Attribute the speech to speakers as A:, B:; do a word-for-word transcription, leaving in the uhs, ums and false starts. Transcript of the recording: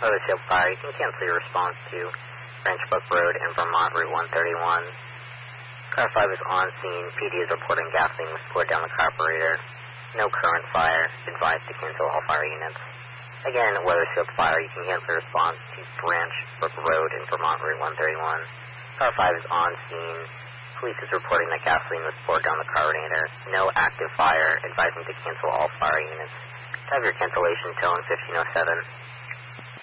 A: Weathersfield Fire, you can cancel your response to Branch Brook Road and Vermont Route one thirty-one. Car five is on scene. P D is reporting gasoline was poured down the carburetor. No current fire. Advised to cancel all fire units. Again, Weathersfield Fire, you can cancel your response to Branch Brook Road and Vermont Route one thirty-one. Car five is on scene. Police is reporting that gasoline was poured down the carburetor. No active fire. Advising to cancel all fire units. To have your cancellation tone fifteen oh seven.